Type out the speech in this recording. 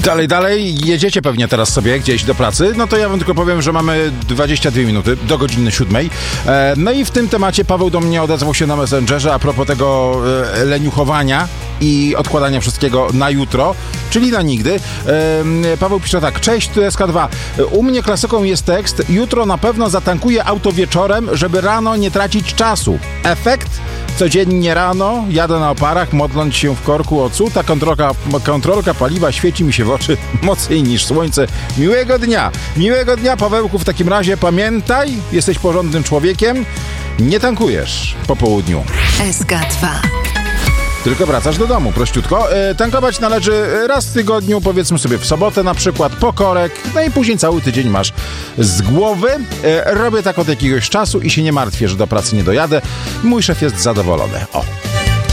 Dalej, jedziecie pewnie teraz sobie gdzieś do pracy, no to ja wam tylko powiem, że mamy 22 minuty do godziny 7. No i w tym temacie Paweł do mnie odezwał się na Messengerze a propos tego leniuchowania i odkładania wszystkiego na jutro, czyli na nigdy. Paweł pisze tak: cześć, tu SK2. U mnie klasyką jest tekst: jutro na pewno zatankuję auto wieczorem, żeby rano nie tracić czasu. Efekt? Codziennie rano jadę na oparach, modląc się w korku o cud, ta kontrolka paliwa świeci mi się w oczy mocniej niż słońce. Miłego dnia, Pawełku. W takim razie pamiętaj, jesteś porządnym człowiekiem, nie tankujesz po południu. SK2. Tylko wracasz do domu, prościutko. Tankować należy raz w tygodniu, powiedzmy sobie w sobotę na przykład, po korek, no i później cały tydzień masz z głowy. Robię tak od jakiegoś czasu i się nie martwię, że do pracy nie dojadę. Mój szef jest zadowolony. O.